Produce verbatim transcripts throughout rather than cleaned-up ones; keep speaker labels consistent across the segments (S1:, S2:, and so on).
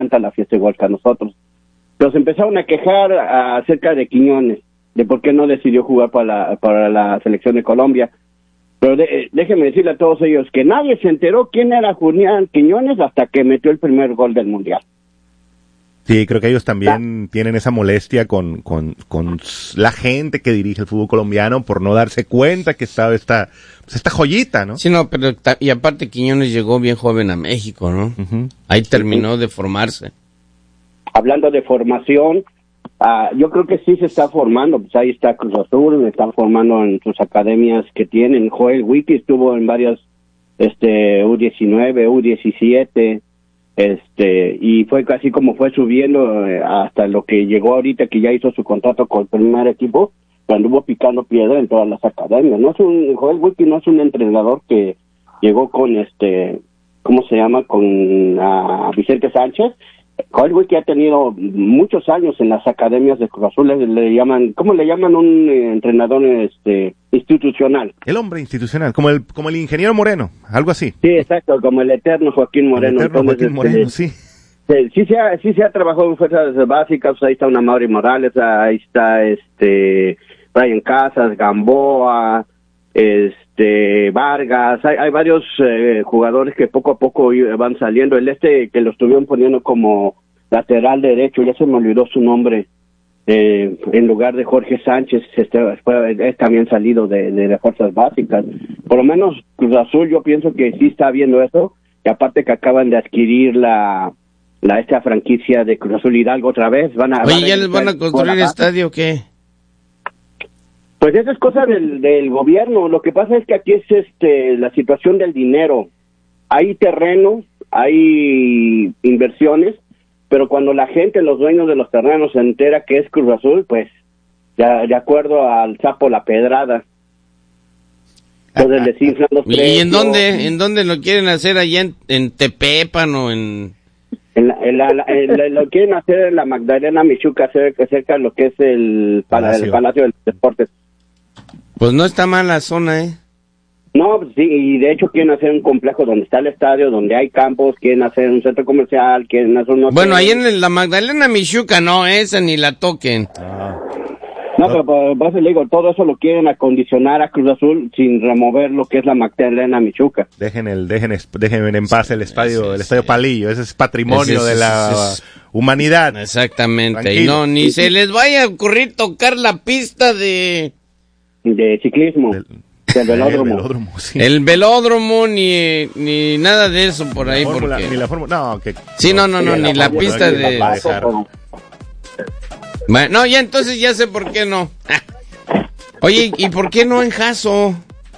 S1: encanta la fiesta igual que a nosotros. Los empezaron a quejar acerca de Quiñones, de por qué no decidió jugar para la, para la selección de Colombia. Pero de, déjenme decirle a todos ellos que nadie se enteró quién era Julián Quiñones hasta que metió el primer gol del Mundial.
S2: Sí, creo que ellos también ah. tienen esa molestia con, con, con la gente que dirige el fútbol colombiano por no darse cuenta que estaba esta, pues esta joyita, ¿no?
S3: Sí, no, pero y aparte Quiñones llegó bien joven a México, ¿no? Uh-huh. Ahí terminó de formarse.
S1: Hablando de formación, uh, yo creo que sí se está formando, pues ahí está Cruz Azul, me están formando en sus academias que tienen. Joel Wiki estuvo en varias, este, U diecinueve, U diecisiete, este, y fue casi como fue subiendo eh, hasta lo que llegó ahorita, que ya hizo su contrato con el primer equipo, cuando anduvo picando piedra en todas las academias. No es un, Joel Wiki no es un entrenador que llegó con este, ¿cómo se llama? Con uh, Vicente Sánchez. Joel Wiki ha tenido muchos años en las academias de Cruz Azul, le, le llaman, ¿cómo le llaman un eh, entrenador este institucional?
S2: El hombre institucional, como el como el ingeniero Moreno, algo así.
S1: Sí, exacto, como el eterno Joaquín Moreno.
S2: El eterno
S1: Entonces,
S2: Joaquín Moreno,
S1: este,
S2: sí.
S1: Sí, sí se ha, sí se ha trabajado en fuerzas básicas, ahí está una Mauri Morales, ahí está este Brian Casas, Gamboa, este Vargas, hay, hay varios eh, jugadores que poco a poco van saliendo. El este que lo estuvieron poniendo como lateral derecho, ya se me olvidó su nombre, eh, en lugar de Jorge Sánchez, este, fue, es también salido de, de las fuerzas básicas. Por lo menos Cruz Azul yo pienso que sí está viendo eso, y aparte que acaban de adquirir la la esta franquicia de Cruz Azul Hidalgo otra vez. Van a,
S3: Oye,
S1: van a
S3: ¿ya les van a construir estadio o qué?
S1: Pues eso es cosa del, del gobierno. Lo que pasa es que aquí es este la situación del dinero. Hay terreno, hay inversiones, pero cuando la gente, los dueños de los terrenos se entera que es Cruz Azul, pues ya de acuerdo al sapo la pedrada. Entonces les inflan los precios.
S3: ¿Y en dónde, en dónde lo quieren hacer? ¿Allá en, en Tepepan o en...?
S1: En la, en la, en la, en la, lo quieren hacer en la Magdalena Michuca, cerca, cerca de lo que es el Palacio, el Palacio de los Deportes.
S3: Pues no está mal la zona, ¿eh?
S1: No, sí, y de hecho quieren hacer un complejo donde está el estadio, donde hay campos, quieren hacer un centro comercial, quieren hacer unos...
S3: Bueno, ahí en la Magdalena Michuca, no, esa ni la toquen.
S1: Ah. No, pero por, por eso le digo, todo eso lo quieren acondicionar a Cruz Azul sin remover lo que es la Magdalena Michuca.
S2: Dejen el, dejen, dejen en paz el estadio, sí, el estadio sí. Palillo, ese es patrimonio ese, ese, de la ese, ese, humanidad.
S3: Exactamente, tranquilo. Y no, ni se les vaya a ocurrir tocar la pista de...
S1: De ciclismo. Del... El velódromo.
S2: El velódromo, sí.
S3: El velódromo, ni, ni nada de eso por ahí.
S2: La fórmula,
S3: porque...
S2: Ni la fórmula, no, que...
S3: Sí, no, no, no, ni la, la pista de... de... Bueno, no, ya entonces ya sé por qué no. Oye, ¿y por qué no en Jaso?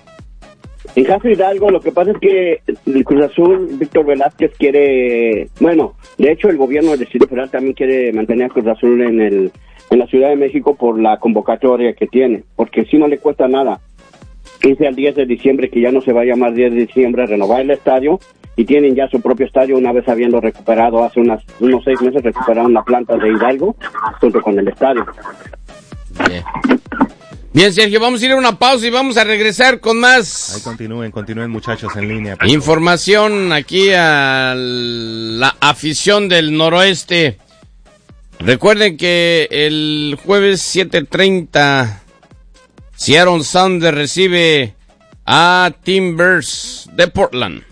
S1: En Jaso Hidalgo, lo que pasa es que el Cruz Azul, Víctor Velázquez quiere... Bueno, de hecho el gobierno del Distrito Federal también quiere mantener a Cruz Azul en el en la Ciudad de México por la convocatoria que tiene, porque si no le cuesta nada. quince al diez de diciembre, que ya no se va a llamar diez de diciembre, renovar el estadio, y tienen ya su propio estadio una vez habiendo recuperado, hace unas, unos seis meses recuperaron la planta de Hidalgo junto con el estadio.
S3: Bien. Bien, Sergio, vamos a ir a una pausa y vamos a regresar con más.
S2: Ahí continúen, continúen muchachos en línea.
S3: Información aquí a la afición del noroeste. Recuerden que el jueves siete treinta Seattle Sounders recibe a Timbers de Portland.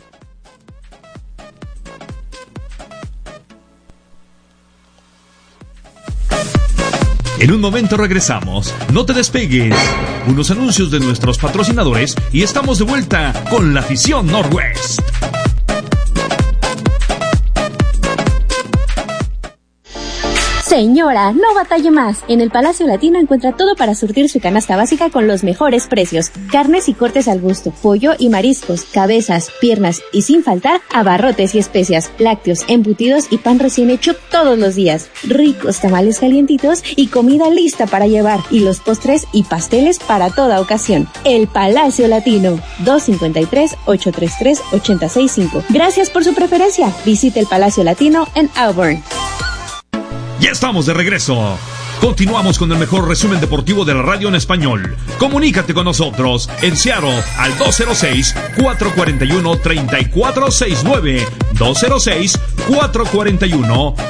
S4: En un momento regresamos. No te despegues. Unos anuncios de nuestros patrocinadores y estamos de vuelta con la afición Northwest.
S5: Señora, no batalle más. En el Palacio Latino encuentra todo para surtir su canasta básica con los mejores precios. Carnes y cortes al gusto, pollo y mariscos, cabezas, piernas y sin faltar abarrotes y especias, lácteos, embutidos y pan recién hecho todos los días. Ricos tamales calientitos y comida lista para llevar. Y los postres y pasteles para toda ocasión. El Palacio Latino, dos cinco tres, ocho tres tres, ocho seis cinco. Gracias por su preferencia. Visite el Palacio Latino en Auburn.
S4: Ya estamos de regreso. Continuamos con el mejor resumen deportivo de la radio en español. Comunícate con nosotros en Seattle al dos cero seis, cuatro cuatro uno, tres cuatro seis nueve. dos cero seis, cuatro cuatro uno,